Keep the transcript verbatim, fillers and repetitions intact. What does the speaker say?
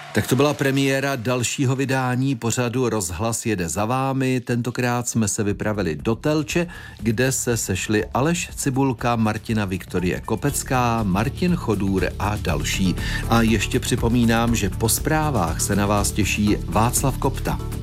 Tak to byla premiéra dalšího vydání pořadu Rozhlas jede za vámi. Tentokrát jsme se vypravili do Telče, kde se sešli Aleš Cibulka, Martina Viktorie Kopecká, Martin Chodůr a další. A ještě připomínám, že po zprávách se na vás těší Václav Kopta.